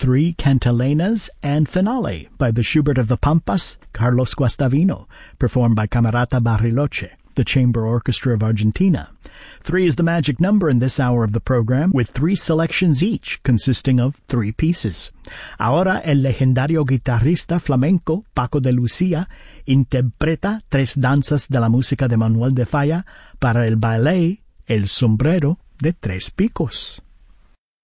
3 Cantilenas, and Finale by the Schubert of the Pampas, Carlos Guastavino, performed by Camerata Bariloche, the Chamber Orchestra of Argentina. 3 is the magic number in this hour of the program, with 3 selections each, consisting of 3 pieces. Ahora el legendario guitarrista flamenco Paco de Lucía interpreta 3 danzas de la música de Manuel de Falla para el ballet El Sombrero de 3 Picos.